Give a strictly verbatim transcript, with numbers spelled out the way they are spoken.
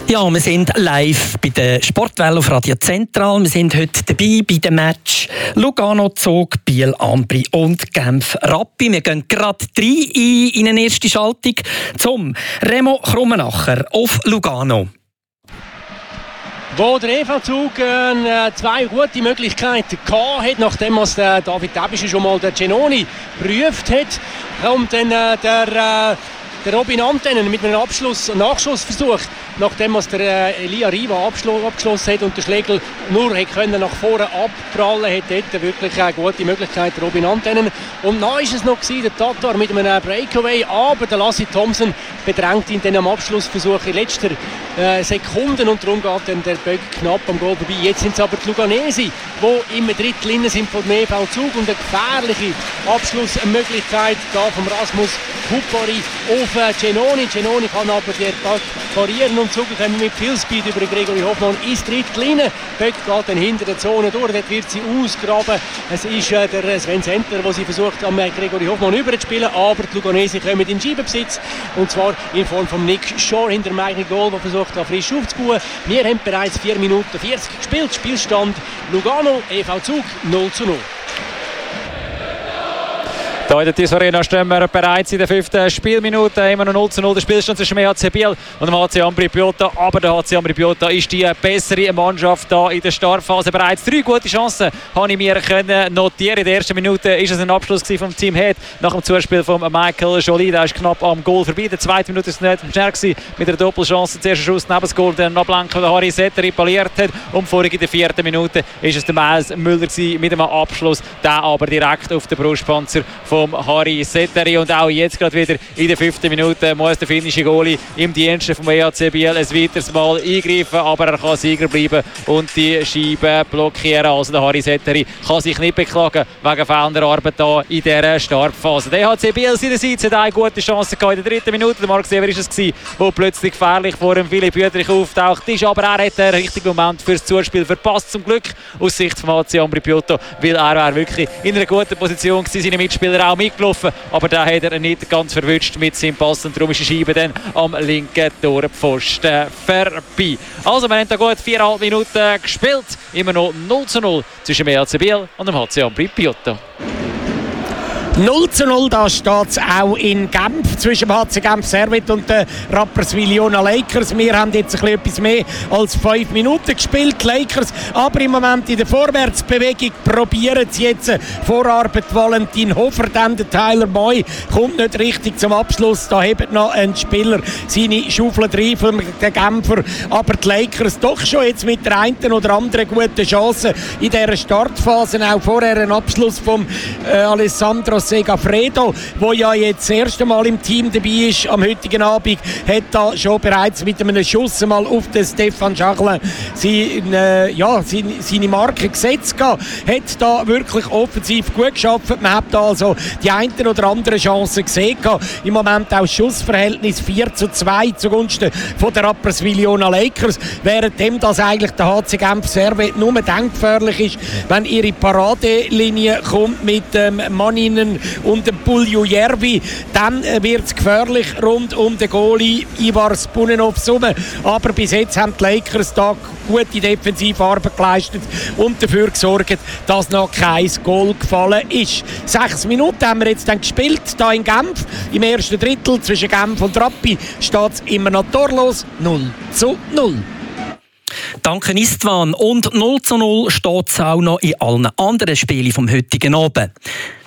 Ja, wir sind live bei der Sportwelle auf Radio Zentral. Wir sind heute dabei bei dem Match Lugano-Zug, Biel-Ambri und Genf-Rappi. Wir gehen gerade rein in eine erste Schaltung zum Remo Krummenacher auf Lugano. Wo der E V-Zug äh, zwei gute Möglichkeiten hatte, nachdem es der David Debischer schon mal der Genoni geprüft hat, kommt dann äh, der... Äh, Der Robin Antennen mit einem Abschluss, Nachschussversuch, nachdem es der äh, Elia Riva abschlo- abgeschlossen hat und der Schlegel nur können nach vorne abprallen, hat dort wirklich eine gute Möglichkeit, Robin Antennen. Und dann war es noch gewesen, der Tatar mit einem Breakaway, aber der Lassie Thompson bedrängt ihn dann am Abschlussversuch in letzter äh, Sekunde und darum geht dann der Böck knapp am Goal vorbei. Jetzt sind es aber die Luganesi, die im Drittel innen sind vom E V-Zug und eine gefährliche Abschlussmöglichkeit da vom Rasmus Kupari auf Genoni. Genoni kann aber die parieren und zugekommen mit viel Speed über Gregory Hoffmann ins Drittel rein. Böck geht dann hinter der Zone durch, dort wird sie ausgraben. Es ist äh, der Sven Sentler, der sie versucht, am Gregory Hoffmann überzuspielen, aber die Luganesi kommen in Scheibenbesitz und zwar in Form von Nick Shore hinter dem eigenen Goal, der versucht, da frisch aufzubauen. Wir haben bereits vier Minuten vierzig gespielt. Spielstand Lugano, E V-Zug null zu null. Hier in der Tis Arena stehen wir bereits in der fünften Spielminute. Immer noch null zu null der Spielstand zwischen dem H C Biel und dem H C Ambri Piotta. Aber der H C Ambri Piotta ist die bessere Mannschaft hier in der Startphase. Bereits drei gute Chancen habe ich mir können notieren. In der ersten Minute war es ein Abschluss vom Team Head nach dem Zuspiel von Michael Joly. Der ist knapp am Goal vorbei. In der zweiten Minute war es nicht schnell gewesen, mit einer Doppelchance. Zuerst Schuss neben das Goal, dann Ablenkung, der Harry Setter repariert hat. Und vorhin in der vierten Minute war es der Miles Müller mit einem Abschluss. Der aber direkt auf den Brustpanzer vom Harry Setteri. Und auch jetzt gerade wieder in der fünften Minute muss der finnische Goalie im Dienste vom E H C Biel ein weiteres Mal eingreifen, aber er kann Sieger bleiben und die Scheibe blockieren. Also der Harry Setteri kann sich nicht beklagen wegen fehlender Arbeit hier in dieser Startphase. Der E H C Biel seinerseits hat eine gute Chance gehabt in der dritten Minute. Der Marc Sever war es, der plötzlich gefährlich vor dem Philipp Büterich auftaucht ist, aber er hat den richtigen Moment für das Zuspiel verpasst, zum Glück aus Sicht vom H C Ambri Piotta, weil er war wirklich in einer guten Position gewesen, seine Mitspieler auch mitgelaufen, aber da hat er nicht ganz verwünscht mit seinem Pass und darum ist die Scheibe dann am linken Torpfosten vorbei. Also wir haben da gut viereinhalb Minuten gespielt, immer noch null zu null zwischen dem E H C Biel und dem H C Ambri Piotta. null zu null, da steht es auch in Genf zwischen dem H C Genf Servette und den Rapperswil-Jona Lakers. Wir haben jetzt ein bisschen etwas mehr als fünf Minuten gespielt, die Lakers, aber im Moment in der Vorwärtsbewegung probieren sie jetzt Vorarbeit. Valentin Hofer, dann der Tyler Moy kommt nicht richtig zum Abschluss, da hebt noch ein Spieler seine Schaufel rein für den Genfer, aber die Lakers doch schon jetzt mit der einen oder anderen guten Chance in dieser Startphase, auch vorher ein Abschluss vom äh, Alessandro Segafredo, der ja jetzt das erste Mal im Team dabei ist am heutigen Abend, hat da schon bereits mit einem Schuss mal auf den Stefan Schachler seine, ja, seine, seine Marke gesetzt gehabt, hat da wirklich offensiv gut geschafft. Man hat da also die eine oder andere Chance gesehen gehabt. Im Moment auch das Schussverhältnis vier zu zwei zugunsten von der Rapperswil-Jona Lakers, währenddem das eigentlich der H C Genf Servette nur denkgefährlich ist, wenn ihre Paradelinie kommt mit dem ähm, Maninen und dem Puljujärvi, dann wird es gefährlich rund um den Goalie Ivar Spunenov herum. Aber bis jetzt haben die Lakers da gute Defensivarbeit geleistet und dafür gesorgt, dass noch kein Goal gefallen ist. Sechs Minuten haben wir jetzt dann gespielt, hier in Genf. Im ersten Drittel zwischen Genf und Rappi steht es immer noch torlos, null zu null. Danke Istvan. Und null zu null steht es auch noch in allen anderen Spielen vom heutigen Abend.